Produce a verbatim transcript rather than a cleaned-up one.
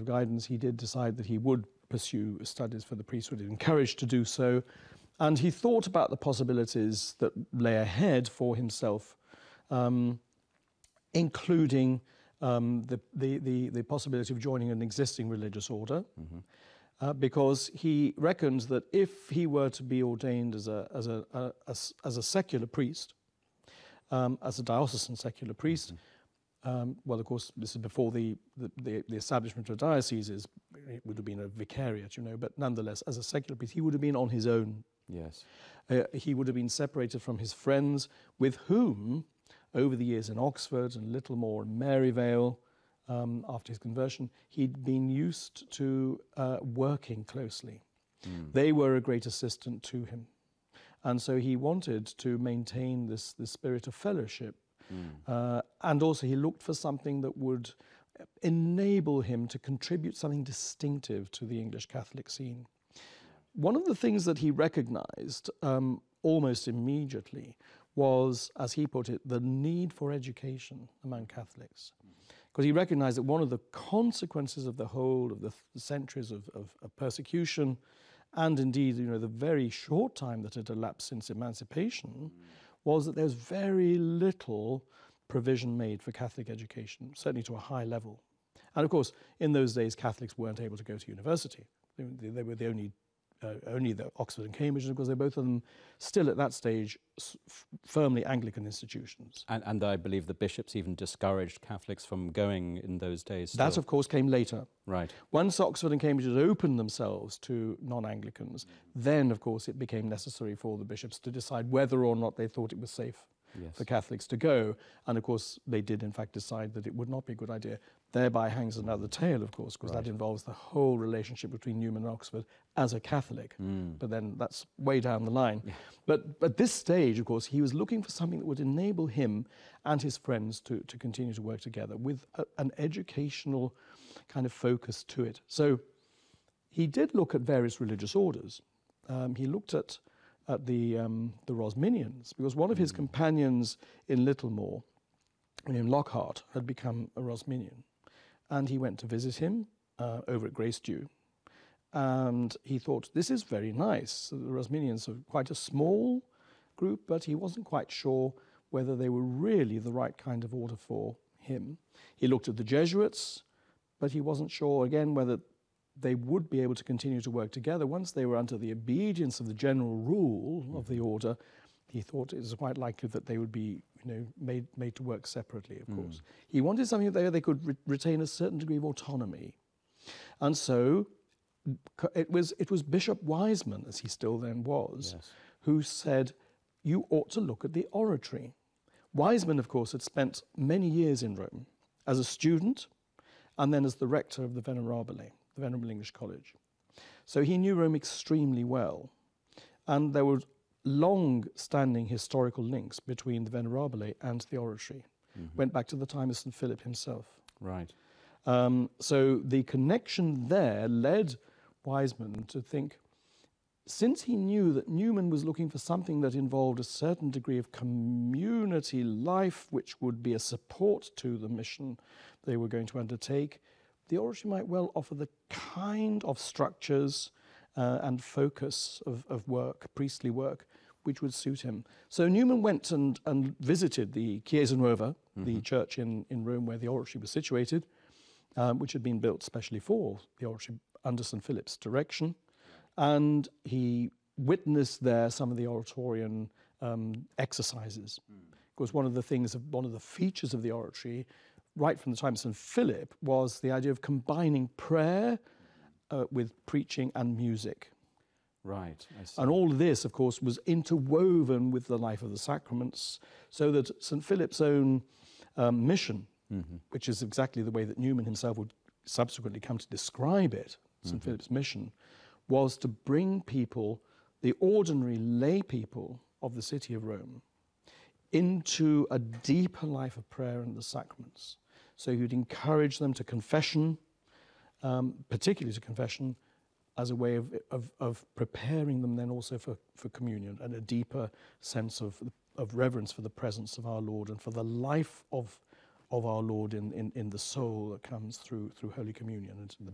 guidance, he did decide that he would pursue studies for the priesthood, encouraged to do so, and he thought about the possibilities that lay ahead for himself, um, including um, the, the, the, the possibility of joining an existing religious order, mm-hmm. uh, because he reckoned that if he were to be ordained as a, as a, a, a, as a secular priest, um, as a diocesan secular priest, mm-hmm. Um, well, of course, this is before the, the, the, the establishment of dioceses. It would have been a vicariate, you know, but nonetheless, as a secular priest, he would have been on his own. Yes. Uh, he would have been separated from his friends, with whom, over the years in Oxford and Littlemore and Maryvale, um, after his conversion, he'd been used to uh, working closely. Mm. They were a great assistant to him. And so he wanted to maintain this, this spirit of fellowship. Mm. Uh, and also he looked for something that would enable him to contribute something distinctive to the English Catholic scene. One of the things that he recognized um, almost immediately was, as he put it, the need for education among Catholics. Because he recognized that one of the consequences of the whole of the, the centuries of, of, of persecution, and indeed, you know, the very short time that had elapsed since emancipation, mm. was that there's very little provision made for Catholic education, certainly to a high level. And of course, in those days, Catholics weren't able to go to university. They, they were the only, uh, only the Oxford and Cambridge, and of course, they're both of them still at that stage f firmly Anglican institutions. And, and I believe the bishops even discouraged Catholics from going in those days. Still. That, of course, came later. Right. Once Oxford and Cambridge had opened themselves to non-Anglicans, mm-hmm. then, of course, it became necessary for the bishops to decide whether or not they thought it was safe yes. for Catholics to go. And, of course, they did, in fact, decide that it would not be a good idea. Thereby hangs another tale, of course, because right. that involves the whole relationship between Newman and Oxford as a Catholic. Mm. But then that's way down the line. Yeah. But at this stage, of course, he was looking for something that would enable him and his friends to, to continue to work together with a, an educational kind of focus to it. So he did look at various religious orders. Um, he looked at, at the, um, the Rosminians, because one of his mm. companions in Littlemore, William Lockhart, had become a Rosminian. And he went to visit him uh, over at Gracedieu. And he thought, this is very nice. So the Rosminians are quite a small group, but he wasn't quite sure whether they were really the right kind of order for him. He looked at the Jesuits, but he wasn't sure, again, whether they would be able to continue to work together. Once they were under the obedience of the general rule mm-hmm. of the order, he thought it was quite likely that they would be, you know, made, made to work separately, of mm. course. He wanted something that they, they could re retain a certain degree of autonomy. And so it was, it was Bishop Wiseman, as he still then was, yes. who said, you ought to look at the oratory. Wiseman, of course, had spent many years in Rome as a student and then as the rector of the Venerabile, the Venerable English College. So he knew Rome extremely well. And there were long-standing historical links between the Venerabile and the oratory. Mm-hmm. Went back to the time of Saint Philip himself. Right. Um, so the connection there led Wiseman to think, since he knew that Newman was looking for something that involved a certain degree of community life, which would be a support to the mission they were going to undertake, the oratory might well offer the kind of structures uh, and focus of, of work, priestly work, which would suit him. So Newman went and, and visited the Chiesa Nuova, mm-hmm. the church in, in Rome where the oratory was situated, um, which had been built specially for the oratory under Saint Philip's direction. And he witnessed there some of the oratorian um, exercises. Mm. Because one of the things, one of the features of the oratory, right from the time of Saint Philip, was the idea of combining prayer uh, with preaching and music. Right. I see. And all of this, of course, was interwoven with the life of the sacraments, so that Saint Philip's own um, mission, mm-hmm. which is exactly the way that Newman himself would subsequently come to describe it, Saint Mm-hmm. Philip's mission, was to bring people, the ordinary lay people of the city of Rome, into a deeper life of prayer and the sacraments. So you'd encourage them to confession, um, particularly to confession, as a way of, of, of preparing them then also for, for communion and a deeper sense of, of reverence for the presence of our Lord and for the life of, of our Lord in, in, in the soul that comes through, through Holy Communion and the